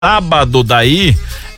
sábado daí,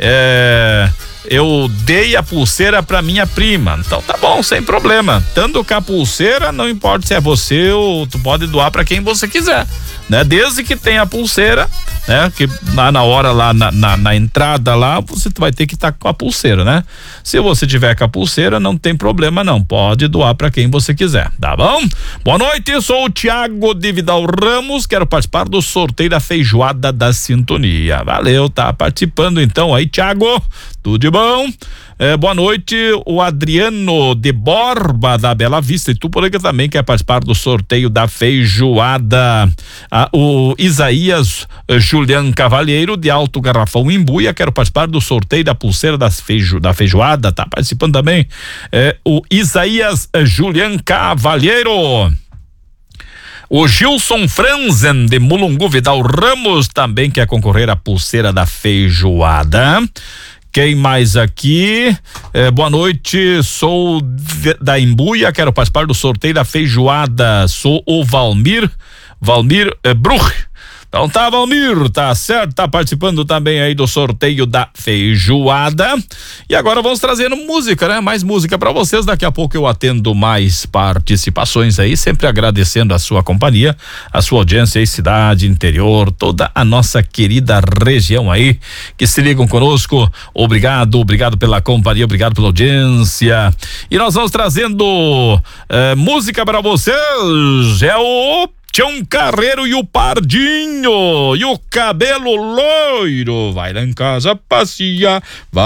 eu dei a pulseira pra minha prima. Então tá bom, sem problema. Tanto com a pulseira, não importa se é você ou tu pode doar pra quem você quiser, né? Desde que tenha a pulseira, né? Que lá na hora, lá na entrada lá, você vai ter que estar com a pulseira, né? Se você tiver com a pulseira, não tem problema não, pode doar pra quem você quiser, tá bom? Boa noite, sou o Thiago de Vidal Ramos, quero participar do sorteio da feijoada da Sintonia. Valeu, tá participando então aí, Thiago, tudo de bom? Boa noite, o Adriano de Borba da Bela Vista, e tu por aqui também quer participar do sorteio da feijoada. O Isaías Julian Cavalheiro de Alto Garrafão Imbuia, quero participar do sorteio da pulseira da feijoada, tá participando também o Isaías Julian Cavalheiro. O Gilson Franzen de Mulungu Vidal Ramos também quer concorrer à pulseira da feijoada. Quem mais aqui? Boa noite, sou da Imbuia, quero participar do sorteio da feijoada. Sou o Valmir Bruch. Então tá, Valmir, tá certo, tá participando também aí do sorteio da feijoada. E agora vamos trazendo música, né? Mais música pra vocês, daqui a pouco eu atendo mais participações aí, sempre agradecendo a sua companhia, a sua audiência aí, cidade, interior, toda a nossa querida região aí, que se ligam conosco. Obrigado pela companhia, obrigado pela audiência. E nós vamos trazendo música pra vocês, é o Tião Carreiro e o Pardinho e o Cabelo Loiro. Vai lá em casa passear.